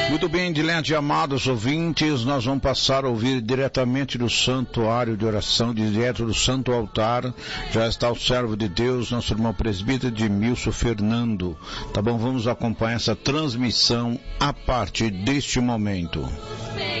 Muito bem, diante de amados ouvintes, nós vamos passar a ouvir diretamente do santuário de oração, direto do santo altar. Já está o servo de Deus, nosso irmão presbítero Edmilson Fernando. Tá bom, vamos acompanhar essa transmissão a partir deste momento.